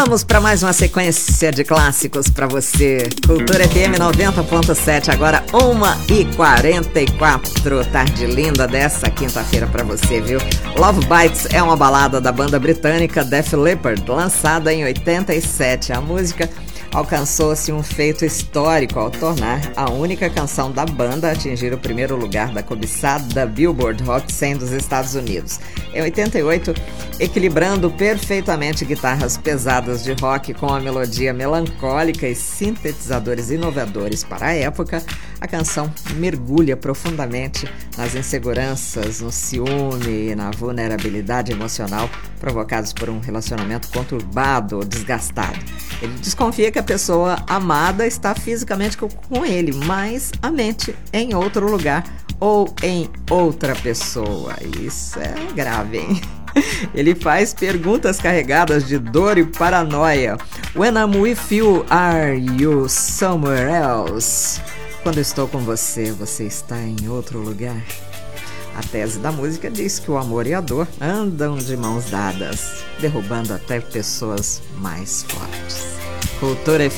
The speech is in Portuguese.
Vamos para mais uma sequência de clássicos para você. Cultura FM 90.7, agora 1h44. Tarde linda dessa quinta-feira para você, viu? Love Bites é uma balada da banda britânica Def Leppard, lançada em 87. A música alcançou-se um feito histórico ao tornar a única canção da banda a atingir o primeiro lugar da cobiçada Billboard Hot 100 dos Estados Unidos. Em 88, equilibrando perfeitamente guitarras pesadas de rock com a melodia melancólica e sintetizadores inovadores para a época, a canção mergulha profundamente nas inseguranças, no ciúme e na vulnerabilidade emocional provocados por um relacionamento conturbado ou desgastado. Ele desconfia que a pessoa amada está fisicamente com ele, mas a mente em outro lugar ou em outra pessoa. Isso é grave, hein? Ele faz perguntas carregadas de dor e paranoia. When I'm with you, are you somewhere else? Quando estou com você, você está em outro lugar? A tese da música diz que o amor e a dor andam de mãos dadas, derrubando até pessoas mais fortes. Cultura